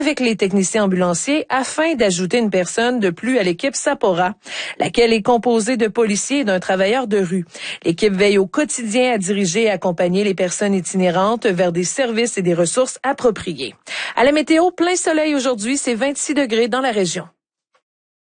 avec les techniciens ambulanciers afin d'ajouter une personne de plus à l'équipe Sapora, laquelle est composée de policiers et d'un travailleur de rue. L'équipe veille au quotidien à diriger et accompagner les personnes itinérantes vers des services et des ressources appropriées. À la météo, plein soleil aujourd'hui, c'est 26 degrés dans la région.